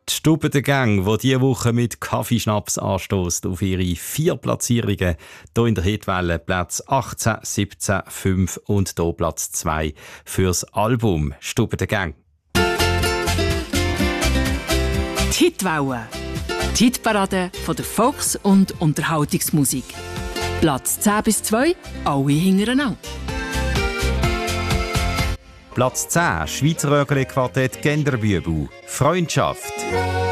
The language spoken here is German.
Die Stube der Gang, die diese Woche mit Kaffeeschnaps anstößt auf ihre 4 Platzierungen. Hier in der Hitwelle Platz 18, 17, 5 und hier Platz 2 fürs Album Stube der Gang. Die Hitwelle. Die Hitparade von der Volks- und Unterhaltungsmusik. Platz 10 bis 2, alle hintereinander. Platz 10, Schweizer Quartett Genderbübel, Freundschaft.